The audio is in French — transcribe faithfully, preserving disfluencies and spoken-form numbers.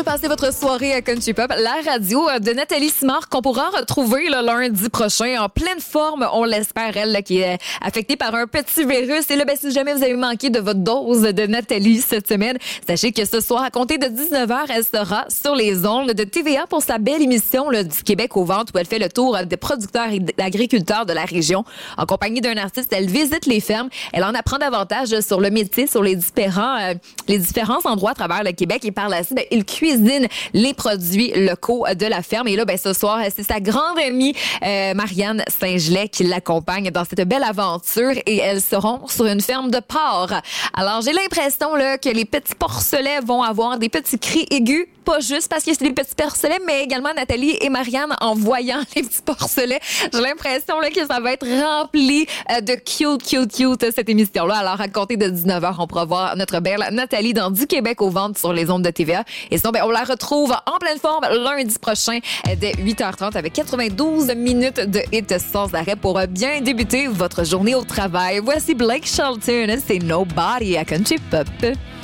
passé votre soirée à Country Pop, la radio de Nathalie Simard qu'on pourra retrouver le lundi prochain en pleine forme, on l'espère, elle là, qui est affectée par un petit virus. Et là, ben, si jamais vous avez manqué de votre dose de Nathalie cette semaine, sachez que ce soir, à compter de dix-neuf heures, elle sera sur les ondes de T V A pour sa belle émission là, du Québec au ventre où elle fait le tour des producteurs et d'agriculteurs de la région. En compagnie d'un artiste, elle visite les fermes, elle en apprend davantage sur le métier, sur les différents, euh, les différents endroits à travers le Québec et par la suite, ben, il cuisine les produits locaux de la ferme. Et là, ben, ce soir, c'est sa grande amie euh, Marianne Saint-Gelais qui l'accompagne dans cette belle aventure et elles seront sur une ferme de porc. Alors, j'ai l'impression là que les petits porcelets vont avoir des petits cris aigus, pas juste parce que c'est des petits porcelets, mais également Nathalie et Marianne en voyant les petits porcelets. J'ai l'impression là que ça va être rempli euh, de cute, cute, cute cette émission-là. Alors, à compter de dix-neuf heures, on pourra voir notre belle Nathalie dans Du Québec au ventre sur les ondes de T V A. Et sinon, ben, on la retrouve en pleine forme lundi prochain dès huit heures trente avec quatre-vingt-douze minutes de hits sans arrêt pour bien débuter votre journée au travail. Voici Blake Shelton, c'est Nobody à Country Pop.